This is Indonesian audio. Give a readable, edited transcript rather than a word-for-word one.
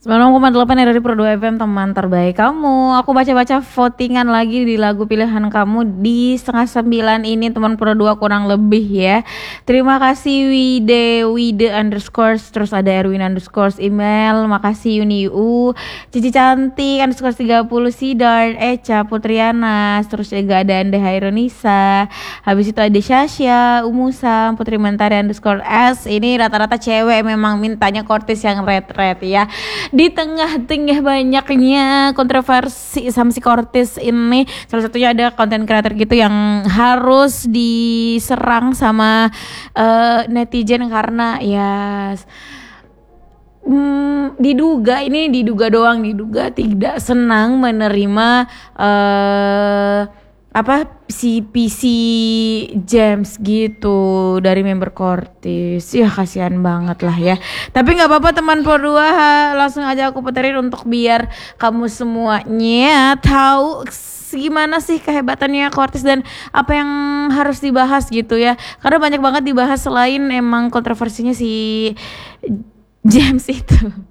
96,8 dari Pro 2 FM, teman terbaik kamu. Aku baca-baca votingan lagi di lagu pilihan kamu di setengah 9 ini, teman Pro 2 kurang lebih ya. Terima kasih Wide underscore, terus ada Erwin underscore email. Makasih Yuniu, Cici Cantik underscore 30, Sidar, Eca, Putriana, terus juga ada Anda Haironisa. Habis itu ada Syasya, Umusam, Putri Mentari underscore S. Ini rata-rata cewek, memang mintanya Kortis yang red ya. Di tengah-tengah banyaknya kontroversi sama si Kortis ini, salah satunya ada konten creator gitu yang harus diserang sama netizen karena ya diduga diduga tidak senang menerima si PC James gitu dari member Kortis. Ya kasihan banget lah ya. Tapi nggak apa-apa teman Pro 2, langsung aja aku puterin untuk biar kamu semuanya tahu gimana sih kehebatannya Kortis dan apa yang harus dibahas gitu ya. Karena banyak banget dibahas selain emang kontroversinya si James itu.